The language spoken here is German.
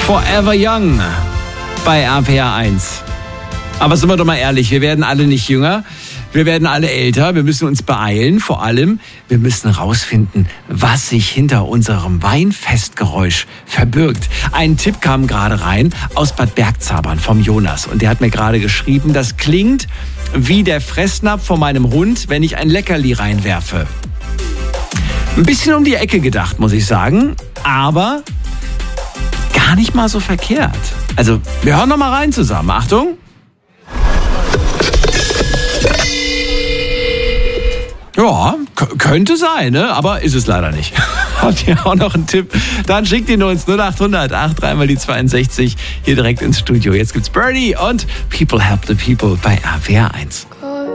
Forever Young bei RPR 1. Aber sind wir doch mal ehrlich, wir werden alle nicht jünger, wir werden alle älter, wir müssen uns beeilen. Vor allem, wir müssen rausfinden, was sich hinter unserem Weinfestgeräusch verbirgt. Ein Tipp kam gerade rein aus Bad Bergzabern vom Jonas. Und der hat mir gerade geschrieben, das klingt wie der Fressnapf von meinem Hund, wenn ich ein Leckerli reinwerfe. Ein bisschen um die Ecke gedacht, muss ich sagen, aber gar nicht mal so verkehrt. Also, wir hören noch mal rein zusammen. Achtung! Ja, könnte sein, ne? Aber ist es leider nicht. Habt ihr auch noch einen Tipp? Dann schickt ihn uns 0800 83 mal die 62 hier direkt ins Studio. Jetzt gibt's Birdie und People Help the People bei RPR 1.